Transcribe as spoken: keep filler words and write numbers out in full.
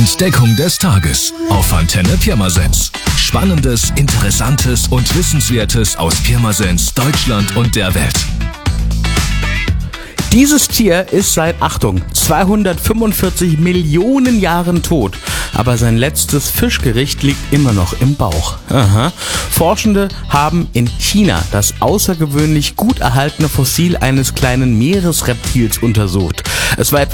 Entdeckung des Tages auf Antenne Pirmasens. Spannendes, Interessantes und Wissenswertes aus Pirmasens, Deutschland und der Welt. Dieses Tier ist seit, Achtung, zweihundertfünfundvierzig Millionen Jahren tot, aber sein letztes Fischgericht liegt immer noch im Bauch. Aha. Forschende haben in China das außergewöhnlich gut erhaltene Fossil eines kleinen Meeresreptils untersucht. Es war